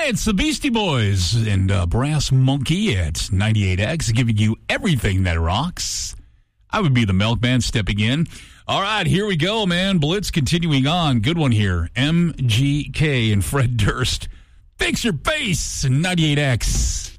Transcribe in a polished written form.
It's the Beastie Boys and Brass Monkey at 98X, giving you everything that rocks. I would be the milkman stepping in. All right, here we go, man. Blitz continuing on. Good one here. MGK and Fred Durst. Fix your face, 98X.